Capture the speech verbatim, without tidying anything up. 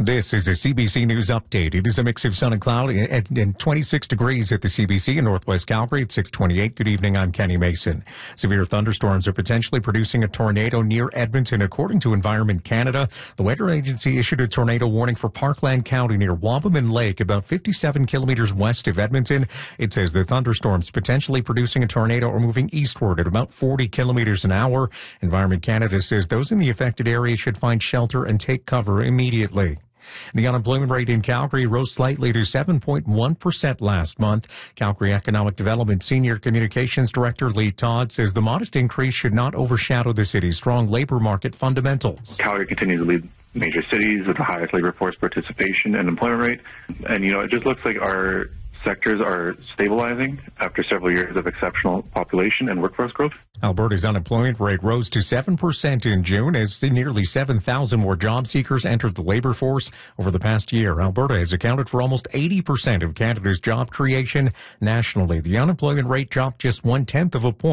This is a C B C News update. It is a mix of sun and cloud and, and twenty-six degrees at the C B C in Northwest Calgary at six twenty-eight. Good evening, I'm Kenny Mason. Severe thunderstorms are potentially producing a tornado near Edmonton. According to Environment Canada, the Weather Agency issued a tornado warning for Parkland County near Wabamun Lake, about fifty-seven kilometers west of Edmonton. It says the thunderstorms potentially producing a tornado are moving eastward at about forty kilometers an hour. Environment Canada says those in the affected area should find shelter and take cover immediately. The unemployment rate in Calgary rose slightly to seven point one percent last month. Calgary Economic Development Senior Communications Director Lee Todd says the modest increase should not overshadow the city's strong labor market fundamentals. Calgary continues to lead major cities with the highest labor force participation and employment rate. And, you know, it just looks like our sectors are stabilizing after several years of exceptional population and workforce growth. Alberta's unemployment rate rose to seven percent in June as nearly seven thousand more job seekers entered the labor force over the past year. Alberta has accounted for almost eighty percent of Canada's job creation nationally. The unemployment rate dropped just one-tenth of a point.